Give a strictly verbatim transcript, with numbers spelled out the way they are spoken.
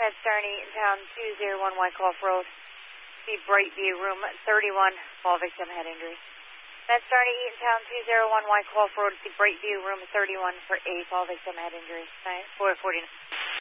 MedStar in Eatontown, two zero one Wyckoff Road. The Brightview, room thirty-one, fall victim head injury. MedStar in Eatontown, two zero one Wyckoff Road. The Brightview, room thirty-one for a fall victim head injury. four forty-nine.